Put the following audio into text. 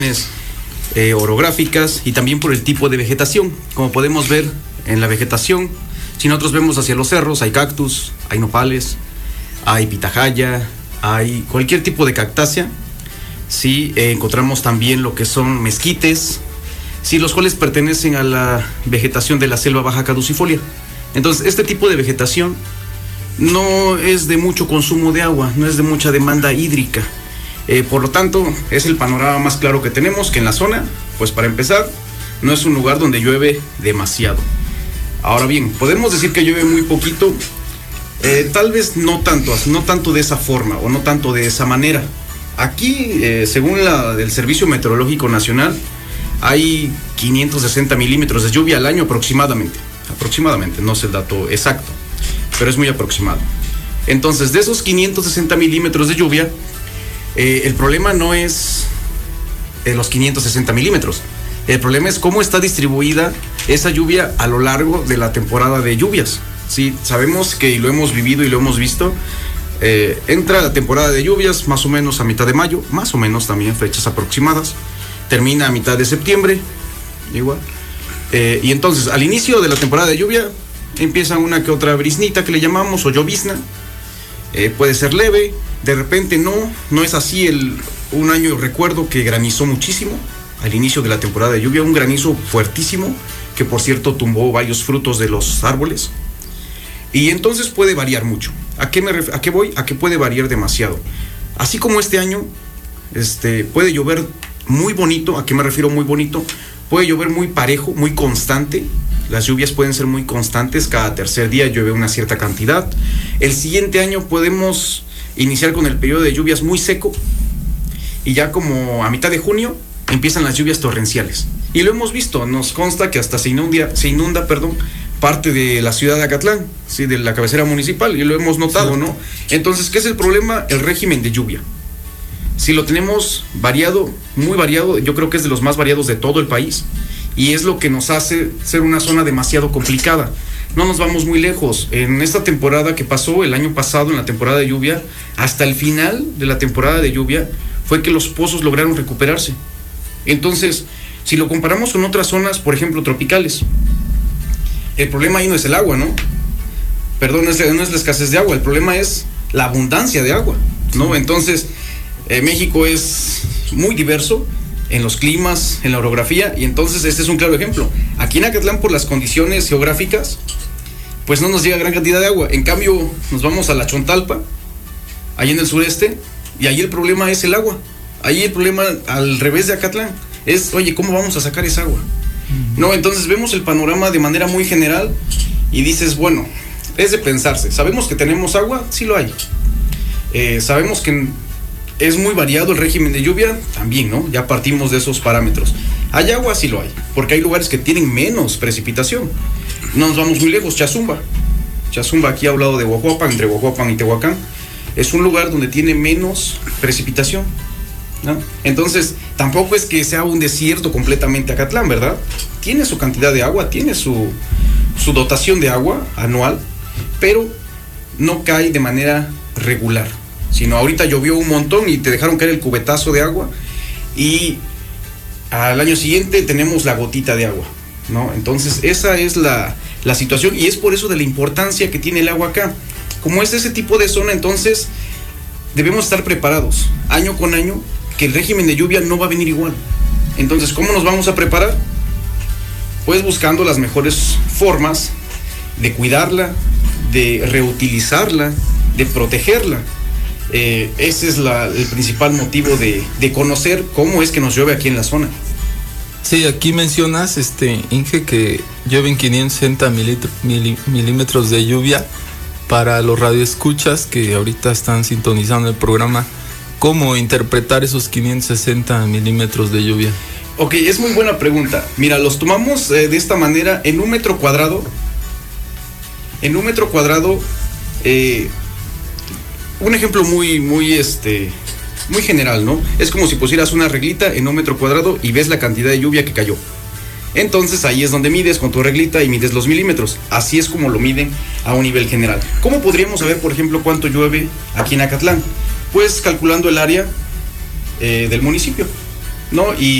orográficas y también por el tipo de vegetación. Como podemos ver en la vegetación, si nosotros vemos hacia los cerros, hay cactus, hay nopales, hay pitahaya, hay cualquier tipo de cactácea. Sí, encontramos también lo que son mezquites, sí, los cuales pertenecen a la vegetación de la selva baja caducifolia. Entonces, este tipo de vegetación no es de mucho consumo de agua, no es de mucha demanda hídrica. Por lo tanto, es el panorama más claro que tenemos, que en la zona, pues para empezar, no es un lugar donde llueve demasiado. Ahora bien, podemos decir que llueve muy poquito, tal vez no tanto de esa forma o no tanto de esa manera. Aquí, según la del Servicio Meteorológico Nacional, hay 560 milímetros de lluvia al año aproximadamente, no sé el dato exacto, pero es muy aproximado. Entonces, de esos 560 milímetros de lluvia, el problema no es los 560 milímetros. El problema es cómo está distribuida esa lluvia a lo largo de la temporada de lluvias. Sí, sabemos que, y lo hemos vivido y lo hemos visto, entra la temporada de lluvias más o menos a mitad de mayo, más o menos también fechas aproximadas. Termina a mitad de septiembre, igual. Y entonces, al inicio de la temporada de lluvia, empieza una que otra briznita que le llamamos, o llovizna. Puede ser leve, de repente no es así. Un año recuerdo que granizó muchísimo al inicio de la temporada de lluvia, un granizo fuertísimo que por cierto tumbó varios frutos de los árboles. Y entonces puede variar mucho. ¿A qué voy? A que puede variar demasiado. Así como este año puede llover muy bonito. ¿A qué me refiero muy bonito? Puede llover muy parejo, muy constante. Las lluvias pueden ser muy constantes, cada tercer día llueve una cierta cantidad. El siguiente año podemos iniciar con el periodo de lluvias muy seco y ya como a mitad de junio empiezan las lluvias torrenciales. Y lo hemos visto, nos consta que hasta se inunda, parte de la ciudad de Acatlán, ¿sí? De la cabecera municipal, y lo hemos notado, ¿no? Entonces, ¿qué es el problema? El régimen de lluvia. Si lo tenemos variado, muy variado, yo creo que es de los más variados de todo el país. Y es lo que nos hace ser una zona demasiado complicada. No nos vamos muy lejos. En esta temporada que pasó el año pasado, en la temporada de lluvia, hasta el final de la temporada de lluvia, fue que los pozos lograron recuperarse. Entonces, si lo comparamos con otras zonas, por ejemplo, tropicales, el problema ahí no es el agua, ¿no? Perdón, no es la escasez de agua, el problema es la abundancia de agua, ¿no? Entonces, México es muy diverso en los climas, en la orografía, y entonces este es un claro ejemplo. Aquí en Acatlán, por las condiciones geográficas, pues no nos llega gran cantidad de agua. En cambio, nos vamos a la Chontalpa, ahí en el sureste, y ahí el problema es el agua. Ahí el problema, al revés de Acatlán, es, oye, ¿cómo vamos a sacar esa agua? No, entonces vemos el panorama de manera muy general y dices, bueno, es de pensarse. ¿Sabemos que tenemos agua? Sí lo hay. Sabemos que es muy variado el régimen de lluvia, también, ¿no? Ya partimos de esos parámetros. ¿Hay agua? Sí lo hay, porque hay lugares que tienen menos precipitación. No nos vamos muy lejos, Chazumba, aquí a un lado de Huajuapan, entre Huajuapan y Tehuacán, es un lugar donde tiene menos precipitación, ¿no? Entonces, tampoco es que sea un desierto completamente Acatlán, ¿verdad? Tiene su cantidad de agua, tiene su dotación de agua anual, pero no cae de manera regular. Sino ahorita llovió un montón y te dejaron caer el cubetazo de agua y al año siguiente tenemos la gotita de agua, ¿no? Entonces esa es la situación, y es por eso de la importancia que tiene el agua acá. Como es ese tipo de zona, entonces debemos estar preparados año con año, que el régimen de lluvia no va a venir igual. Entonces, ¿cómo nos vamos a preparar? Pues buscando las mejores formas de cuidarla, de reutilizarla, de protegerla. Ese es el principal motivo de conocer cómo es que nos llueve aquí en la zona. Sí, aquí mencionas, Inge, que llueven 560 milímetros de lluvia. Para los radioescuchas que ahorita están sintonizando el programa, ¿cómo interpretar esos 560 milímetros de lluvia? Ok, es muy buena pregunta. Mira, los tomamos de esta manera. En un metro cuadrado, un ejemplo muy general, ¿no? Es como si pusieras una reglita en un metro cuadrado y ves la cantidad de lluvia que cayó. Entonces ahí es donde mides con tu reglita y mides los milímetros. Así es como lo miden a un nivel general. ¿Cómo podríamos saber, por ejemplo, cuánto llueve aquí en Acatlán? Pues calculando el área del municipio. ¿no? Y